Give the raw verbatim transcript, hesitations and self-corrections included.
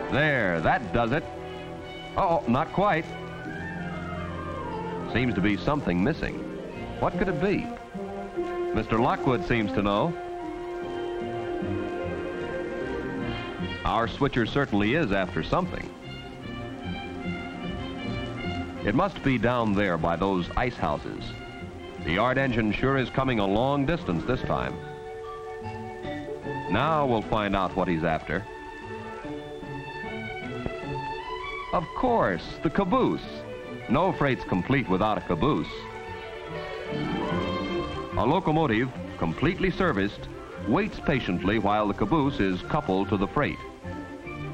There, that does it. Uh-oh, not quite. Seems to be something missing. What could it be? Mister Lockwood seems to know. Our switcher certainly is after something. It must be down there by those ice houses. The yard engine sure is coming a long distance this time. Now we'll find out what he's after. Of course, the caboose. No freight's complete without a caboose. A locomotive, completely serviced, waits patiently while the caboose is coupled to the freight.